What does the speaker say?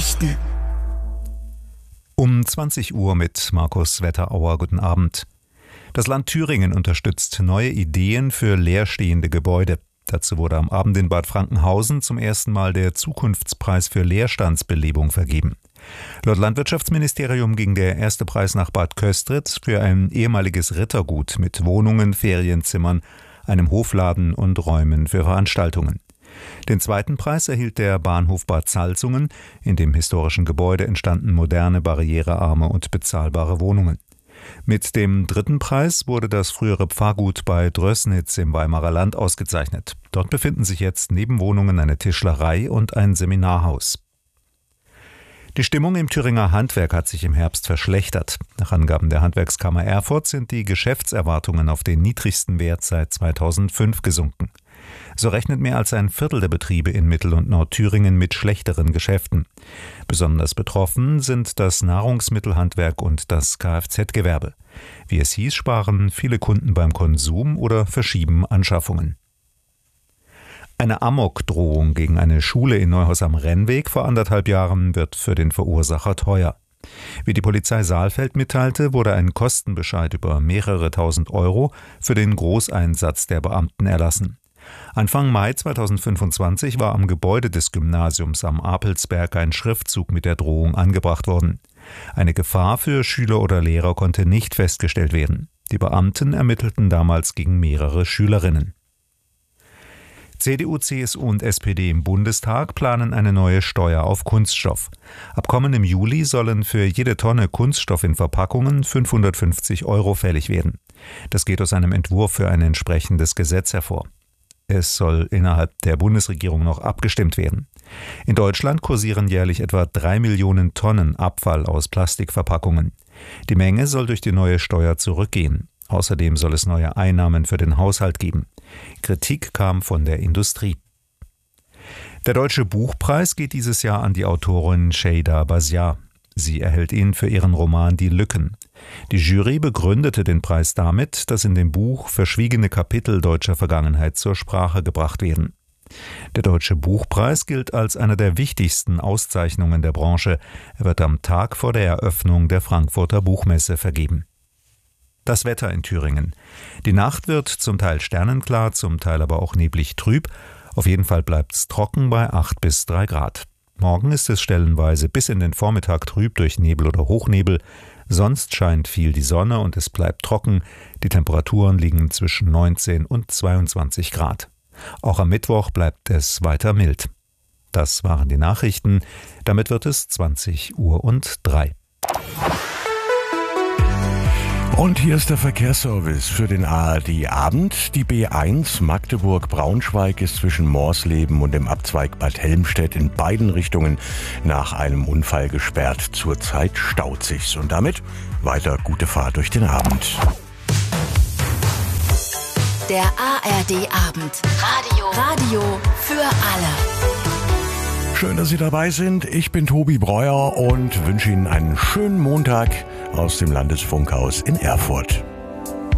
Nachrichten. Um 20 Uhr mit Markus Wetterauer. Guten Abend. Das Land Thüringen unterstützt neue Ideen für leerstehende Gebäude. Dazu wurde am Abend in Bad Frankenhausen zum ersten Mal der Zukunftspreis für Leerstandsbelebung vergeben. Laut Landwirtschaftsministerium ging der erste Preis nach Bad Köstritz für ein ehemaliges Rittergut mit Wohnungen, Ferienzimmern, einem Hofladen und Räumen für Veranstaltungen. Den zweiten Preis erhielt der Bahnhof Bad Salzungen. In dem historischen Gebäude entstanden moderne, barrierearme und bezahlbare Wohnungen. Mit dem dritten Preis wurde das frühere Pfarrgut bei Drößnitz im Weimarer Land ausgezeichnet. Dort befinden sich jetzt neben Wohnungen eine Tischlerei und ein Seminarhaus. Die Stimmung im Thüringer Handwerk hat sich im Herbst verschlechtert. Nach Angaben der Handwerkskammer Erfurt sind die Geschäftserwartungen auf den niedrigsten Wert seit 2005 gesunken. So rechnet mehr als ein Viertel der Betriebe in Mittel- und Nordthüringen mit schlechteren Geschäften. Besonders betroffen sind das Nahrungsmittelhandwerk und das Kfz-Gewerbe. Wie es hieß, sparen viele Kunden beim Konsum oder verschieben Anschaffungen. Eine Amokdrohung gegen eine Schule in Neuhaus am Rennweg vor 1,5 Jahren wird für den Verursacher teuer. Wie die Polizei Saalfeld mitteilte, wurde ein Kostenbescheid über mehrere tausend Euro für den Großeinsatz der Beamten erlassen. Anfang Mai 2025 war am Gebäude des Gymnasiums am Apelsberg ein Schriftzug mit der Drohung angebracht worden. Eine Gefahr für Schüler oder Lehrer konnte nicht festgestellt werden. Die Beamten ermittelten damals gegen mehrere Schülerinnen. CDU, CSU und SPD im Bundestag planen eine neue Steuer auf Kunststoff. Ab kommendem Juli sollen für jede Tonne Kunststoff in Verpackungen 550 Euro fällig werden. Das geht aus einem Entwurf für ein entsprechendes Gesetz hervor. Es soll innerhalb der Bundesregierung noch abgestimmt werden. In Deutschland kursieren jährlich etwa 3 Millionen Tonnen Abfall aus Plastikverpackungen. Die Menge soll durch die neue Steuer zurückgehen. Außerdem soll es neue Einnahmen für den Haushalt geben. Kritik kam von der Industrie. Der Deutsche Buchpreis geht dieses Jahr an die Autorin Şeyda Bazyar. Sie erhält ihn für ihren Roman Die Lücken. Die Jury begründete den Preis damit, dass in dem Buch verschwiegene Kapitel deutscher Vergangenheit zur Sprache gebracht werden. Der Deutsche Buchpreis gilt als eine der wichtigsten Auszeichnungen der Branche. Er wird am Tag vor der Eröffnung der Frankfurter Buchmesse vergeben. Das Wetter in Thüringen. Die Nacht wird zum Teil sternenklar, zum Teil aber auch neblig trüb. Auf jeden Fall bleibt es trocken bei 8 bis 3 Grad. Morgen ist es stellenweise bis in den Vormittag trüb durch Nebel oder Hochnebel. Sonst scheint viel die Sonne und es bleibt trocken. Die Temperaturen liegen zwischen 19 und 22 Grad. Auch am Mittwoch bleibt es weiter mild. Das waren die Nachrichten. Damit wird es 20:03 Uhr. Und hier ist der Verkehrsservice für den ARD-Abend. Die B1 Magdeburg-Braunschweig ist zwischen Morsleben und dem Abzweig Bad Helmstedt in beiden Richtungen nach einem Unfall gesperrt. Zurzeit staut sich's. Und damit weiter gute Fahrt durch den Abend. Der ARD-Abend. Radio für alle. Schön, dass Sie dabei sind. Ich bin Tobi Breuer und wünsche Ihnen einen schönen Montag aus dem Landesfunkhaus in Erfurt.